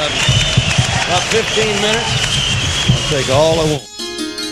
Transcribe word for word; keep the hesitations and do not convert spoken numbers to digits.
about, about fifteen minutes. I'll take all I want.